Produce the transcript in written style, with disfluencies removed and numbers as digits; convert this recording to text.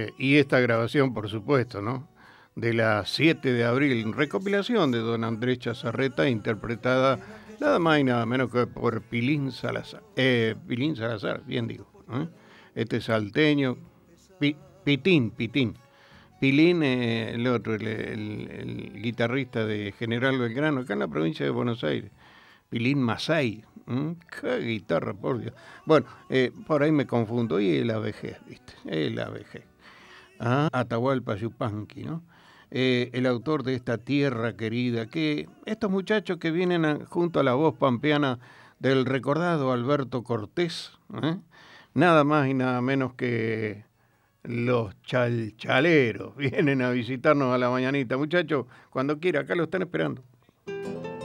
Y esta grabación, por supuesto, ¿no? De la 7 de abril, recopilación de don Andrés Chazarreta, interpretada nada más y nada menos que por Pilín Salazar, bien digo. Este salteño, Pitín. Pilín, el otro, el guitarrista de General Belgrano, acá en la provincia de Buenos Aires. Pilín Masay. ¡Qué guitarra, por Dios! Bueno, por ahí me confundo. Y la vejez, ¿viste? La vejez. Atahualpa Yupanqui, ¿no? El autor de esta tierra querida, que estos muchachos que vienen junto a la voz pampeana del recordado Alberto Cortés, nada más y nada menos que los chalchaleros, vienen a visitarnos a la mañanita. Muchachos, cuando quiera, acá lo están esperando.